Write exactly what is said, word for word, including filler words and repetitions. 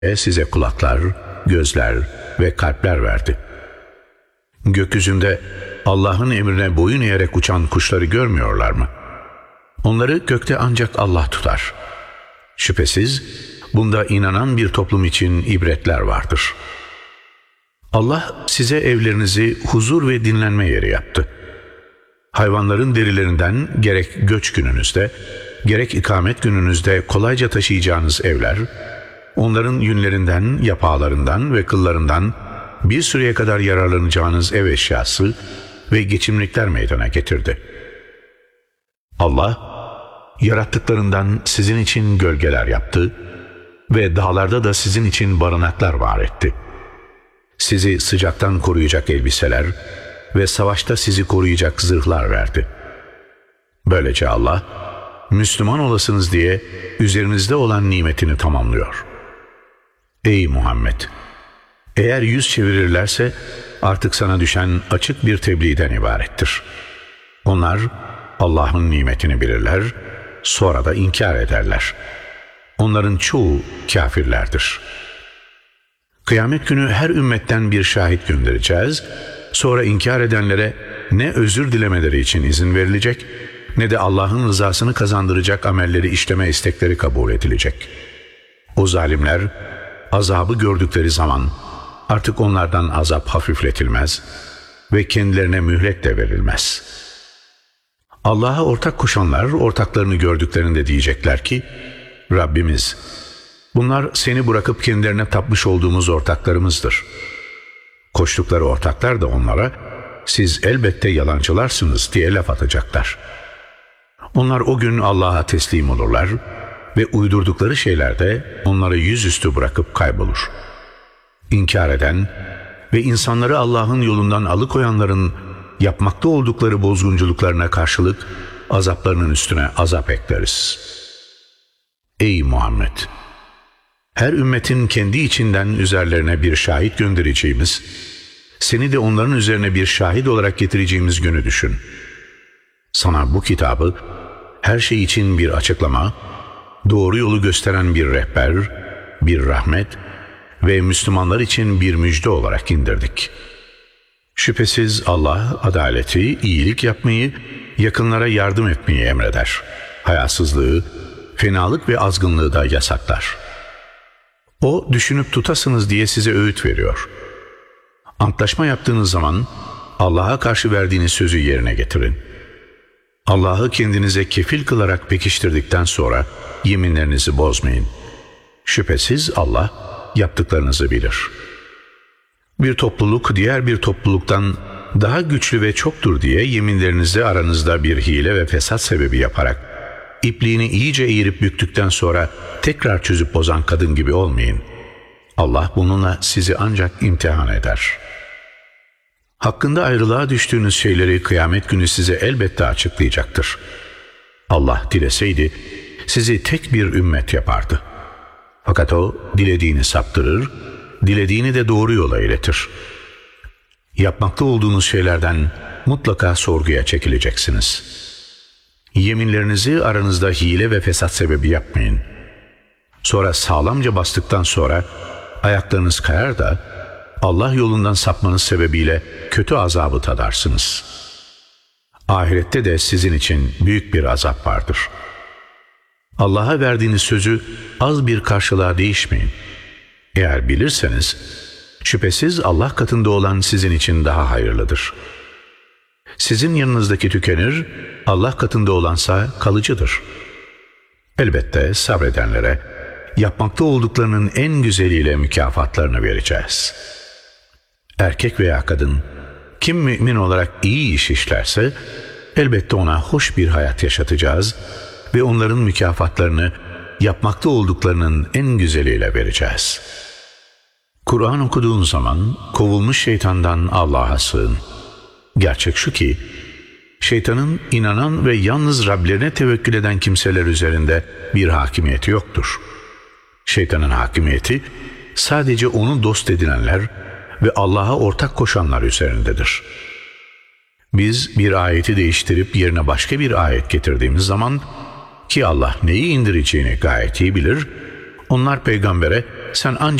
size kulaklar, gözler ve kalpler verdi. Gökyüzünde Allah'ın emrine boyun eğerek uçan kuşları görmüyorlar mı? Onları gökte ancak Allah tutar. Şüphesiz bunda inanan bir toplum için ibretler vardır. Allah size evlerinizi huzur ve dinlenme yeri yaptı. Hayvanların derilerinden gerek göç gününüzde, gerek ikamet gününüzde kolayca taşıyacağınız evler, onların yünlerinden, yapağlarından ve kıllarından bir süreye kadar yararlanacağınız ev eşyası ve geçimlikler meydana getirdi. Allah, yarattıklarından sizin için gölgeler yaptı ve dağlarda da sizin için barınaklar var etti. Sizi sıcaktan koruyacak elbiseler ve savaşta sizi koruyacak zırhlar verdi. Böylece Allah, Müslüman olasınız diye üzerinizde olan nimetini tamamlıyor. Ey Muhammed! Eğer yüz çevirirlerse artık sana düşen açık bir tebliğden ibarettir. Onlar Allah'ın nimetini bilirler, sonra da inkar ederler. Onların çoğu kafirlerdir. Kıyamet günü her ümmetten bir şahit göndereceğiz, sonra inkar edenlere ne özür dilemeleri için izin verilecek, ne de Allah'ın rızasını kazandıracak amelleri işleme istekleri kabul edilecek. O zalimler azabı gördükleri zaman artık onlardan azap hafifletilmez ve kendilerine mühlet de verilmez. Allah'a ortak koşanlar ortaklarını gördüklerinde diyecekler ki, Rabbimiz, bunlar seni bırakıp kendilerine tapmış olduğumuz ortaklarımızdır. Koştukları ortaklar da onlara, siz elbette yalancılarsınız diye laf atacaklar. Onlar o gün Allah'a teslim olurlar ve uydurdukları şeyler de onları yüzüstü bırakıp kaybolur. İnkar eden ve insanları Allah'ın yolundan alıkoyanların yapmakta oldukları bozgunculuklarına karşılık azaplarının üstüne azap ekleriz. Ey Muhammed! Her ümmetin kendi içinden üzerlerine bir şahit göndereceğimiz, seni de onların üzerine bir şahit olarak getireceğimiz günü düşün. Sana bu kitabı her şey için bir açıklama, doğru yolu gösteren bir rehber, bir rahmet ve Müslümanlar için bir müjde olarak indirdik. Şüphesiz Allah adaleti, iyilik yapmayı, yakınlara yardım etmeyi emreder. Hayasızlığı, fenalık ve azgınlığı da yasaklar. O düşünüp tutasınız diye size öğüt veriyor. Antlaşma yaptığınız zaman Allah'a karşı verdiğiniz sözü yerine getirin. Allah'ı kendinize kefil kılarak pekiştirdikten sonra yeminlerinizi bozmayın. Şüphesiz Allah yaptıklarınızı bilir. Bir topluluk diğer bir topluluktan daha güçlü ve çoktur diye yeminlerinizi aranızda bir hile ve fesat sebebi yaparak ipliğini iyice eğirip büktükten sonra tekrar çözüp bozan kadın gibi olmayın. Allah bununla sizi ancak imtihan eder. Hakkında ayrılığa düştüğünüz şeyleri kıyamet günü size elbette açıklayacaktır. Allah dileseydi sizi tek bir ümmet yapardı. Fakat o dilediğini saptırır, dilediğini de doğru yola iletir. Yapmakta olduğunuz şeylerden mutlaka sorguya çekileceksiniz. Yeminlerinizi aranızda hile ve fesat sebebi yapmayın. Sonra sağlamca bastıktan sonra ayaklarınız kayar da Allah yolundan sapmanız sebebiyle kötü azabı tadarsınız. Ahirette de sizin için büyük bir azap vardır. Allah'a verdiğiniz sözü az bir karşılığa değişmeyin. Eğer bilirseniz, şüphesiz Allah katında olan sizin için daha hayırlıdır. Sizin yanınızdaki tükenir, Allah katında olansa kalıcıdır. Elbette sabredenlere, yapmakta olduklarının en güzeliyle mükafatlarını vereceğiz. Erkek veya kadın, kim mümin olarak iyi iş işlerse, elbette ona hoş bir hayat yaşatacağız ve onların mükafatlarını yapmakta olduklarının en güzeliyle vereceğiz. Kur'an okuduğun zaman kovulmuş şeytandan Allah'a sığın. Gerçek şu ki, şeytanın inanan ve yalnız Rablerine tevekkül eden kimseler üzerinde bir hakimiyeti yoktur. Şeytanın hakimiyeti sadece onu dost edinenler ve Allah'a ortak koşanlar üzerindedir. Biz bir ayeti değiştirip yerine başka bir ayet getirdiğimiz zaman, ki Allah neyi indireceğini gayet iyi bilir, onlar peygambere sen ancak